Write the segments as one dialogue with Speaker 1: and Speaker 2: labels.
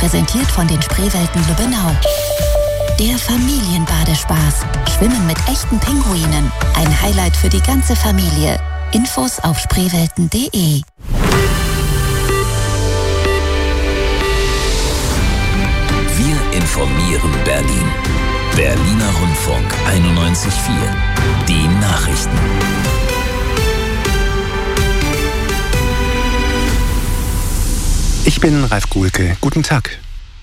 Speaker 1: präsentiert von den Spreewelten Lübbenau. Der Familienbadespaß. Schwimmen mit echten Pinguinen. Ein Highlight für die ganze Familie. Infos auf spreewelten.de.
Speaker 2: Wir informieren Berlin. Berliner Rundfunk 91.4. Die Nachrichten.
Speaker 3: Ich bin Ralf Guhlke. Guten Tag.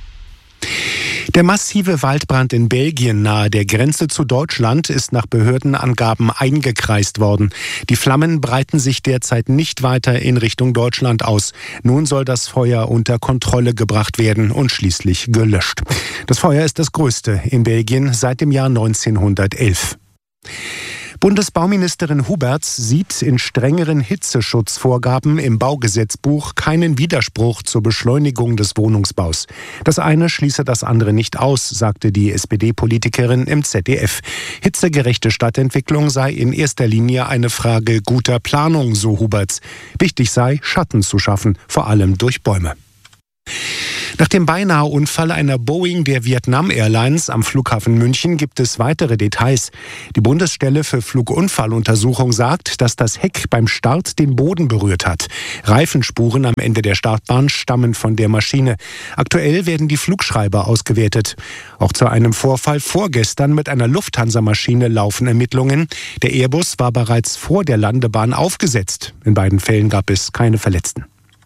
Speaker 3: Der massive Waldbrand in Belgien nahe der Grenze zu Deutschland ist nach Behördenangaben eingekreist worden. Die Flammen breiten sich derzeit nicht weiter in Richtung Deutschland aus. Nun soll das Feuer unter Kontrolle gebracht werden und schließlich gelöscht. Das Feuer ist das größte in Belgien seit dem Jahr 1911. Bundesbauministerin Huberts sieht in strengeren Hitzeschutzvorgaben im Baugesetzbuch keinen Widerspruch zur Beschleunigung des Wohnungsbaus. Das eine schließe das andere nicht aus, sagte die SPD-Politikerin im ZDF. Hitzegerechte Stadtentwicklung sei in erster Linie eine Frage guter Planung, so Huberts. Wichtig sei, Schatten zu schaffen, vor allem durch Bäume. Nach dem Beinahe-Unfall einer Boeing der Vietnam Airlines am Flughafen München gibt es weitere Details. Die Bundesstelle für Flugunfalluntersuchung sagt, dass das Heck beim Start den Boden berührt hat. Reifenspuren am Ende der Startbahn stammen von der Maschine. Aktuell werden die Flugschreiber ausgewertet. Auch zu einem Vorfall vorgestern mit einer Lufthansa-Maschine laufen Ermittlungen. Der Airbus war bereits vor der Landebahn aufgesetzt. In beiden Fällen gab es keine Verletzten.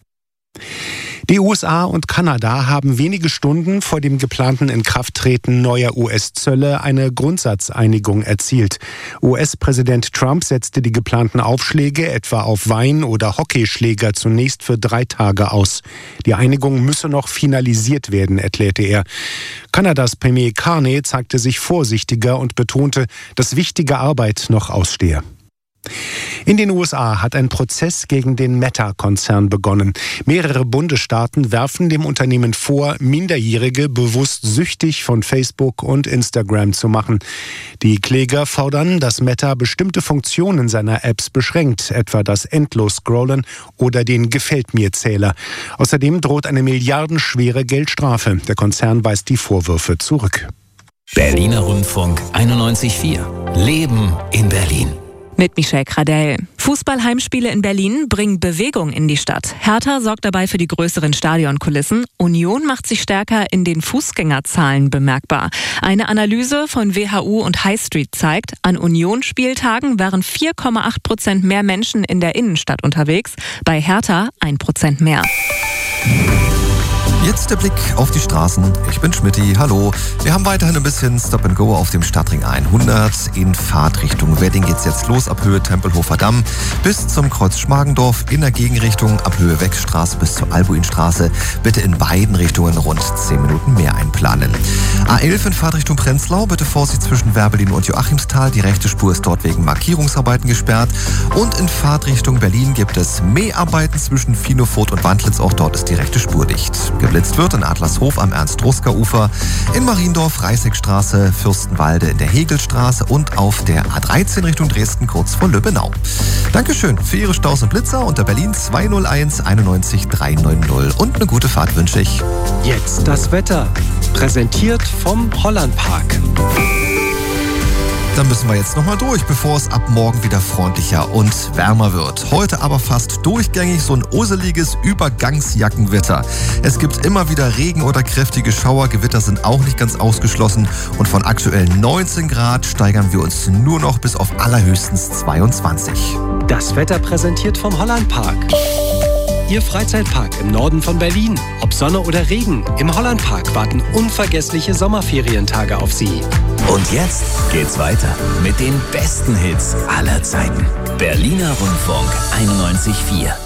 Speaker 3: Die USA und Kanada haben wenige Stunden vor dem geplanten Inkrafttreten neuer US-Zölle eine Grundsatzeinigung erzielt. US-Präsident Trump setzte die geplanten Aufschläge etwa auf Wein- oder Hockeyschläger zunächst für 3 Tage aus. Die Einigung müsse noch finalisiert werden, erklärte er. Kanadas Premier Carney zeigte sich vorsichtiger und betonte, dass wichtige Arbeit noch ausstehe. In den USA hat ein Prozess gegen den Meta-Konzern begonnen. Mehrere Bundesstaaten werfen dem Unternehmen vor, Minderjährige bewusst süchtig von Facebook und Instagram zu machen. Die Kläger fordern, dass Meta bestimmte Funktionen seiner Apps beschränkt, etwa das Endlos-Scrollen oder den Gefällt-mir-Zähler. Außerdem droht eine milliardenschwere Geldstrafe. Der Konzern weist die Vorwürfe zurück.
Speaker 2: Berliner Rundfunk 91.4. Leben in Berlin.
Speaker 4: Mit Michelle Kradell. Fußballheimspiele in Berlin bringen Bewegung in die Stadt. Hertha sorgt dabei für die größeren Stadionkulissen. Union macht sich stärker in den Fußgängerzahlen bemerkbar. Eine Analyse von WHU und High Street zeigt, an Union-Spieltagen waren 4,8% mehr Menschen in der Innenstadt unterwegs. Bei Hertha 1% mehr.
Speaker 5: Jetzt der Blick auf die Straßen. Ich bin Schmitty, hallo. Wir haben weiterhin ein bisschen Stop and Go auf dem Stadtring 100 in Fahrtrichtung Wedding geht's jetzt los ab Höhe Tempelhofer Damm bis zum Kreuz Schmargendorf, in der Gegenrichtung ab Höhe Wechstraße bis zur Albuinstraße. Bitte in beiden Richtungen rund 10 Minuten mehr einplanen. A11 in Fahrtrichtung Prenzlau, bitte Vorsicht zwischen Werbelin und Joachimsthal. Die rechte Spur ist dort wegen Markierungsarbeiten gesperrt. Und in Fahrtrichtung Berlin gibt es Mäharbeiten zwischen Finofurt und Wandlitz. Auch dort ist die rechte Spur dicht. Geblitzt wird in Adlershof am Ernst-Ruska-Ufer, in Mariendorf, Reißeckstraße, Fürstenwalde in der Hegelstraße und auf der A13 Richtung Dresden kurz vor Lübbenau. Dankeschön für Ihre Staus und Blitzer unter Berlin 201 91 390 und eine gute Fahrt wünsche ich.
Speaker 6: Jetzt das Wetter, präsentiert vom Hollandpark.
Speaker 5: Dann müssen wir jetzt nochmal durch, bevor es ab morgen wieder freundlicher und wärmer wird. Heute aber fast durchgängig so ein useliges Übergangsjackenwetter. Es gibt immer wieder Regen oder kräftige Schauer. Gewitter sind auch nicht ganz ausgeschlossen. Und von aktuell 19 Grad steigern wir uns nur noch bis auf allerhöchstens 22.
Speaker 6: Das Wetter präsentiert vom Hollandpark. Ihr Freizeitpark im Norden von Berlin. Ob Sonne oder Regen, im Hollandpark warten unvergessliche Sommerferientage auf Sie.
Speaker 2: Und jetzt geht's weiter mit den besten Hits aller Zeiten. Berliner Rundfunk 91.4.